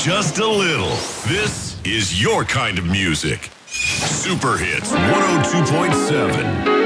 just a little. This is your kind of music. Super Hits 102.7.